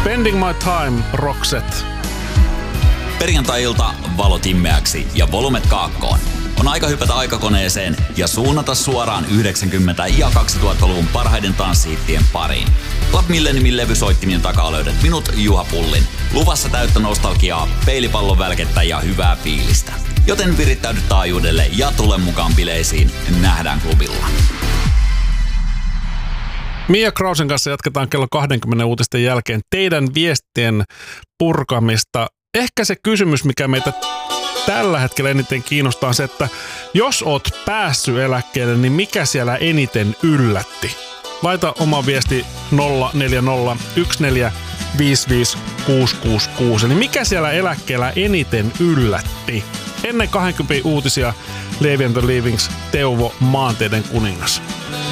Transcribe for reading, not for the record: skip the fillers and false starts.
Spending my time, Roxette. Perjantai-ilta valot immeäksi ja volumet kaakkoon. On aika hypätä aikakoneeseen ja suunnata suoraan 90- ja 2000-luvun parhaiden tanssihittien pariin. Club Milleniumin levysoittimien takaa löydät minut, Juha Pullin. Luvassa täyttä nostalgiaa, peilipallon välkettä ja hyvää fiilistä. Joten virittäydy taajuudelle ja tule mukaan bileisiin. Nähdään klubilla. Mia Krausen kanssa jatketaan kello 20 uutisten jälkeen teidän viestien purkamista. Ehkä se kysymys, mikä meitä tällä hetkellä eniten kiinnostaa, on se, että jos oot päässyt eläkkeelle, niin mikä siellä eniten yllätti? Laita oma viesti 0401455666. Eli mikä siellä eläkkeellä eniten yllätti? Ennen 20 uutisia Levi and the Leavings, Teuvo, Maanteiden kuningas.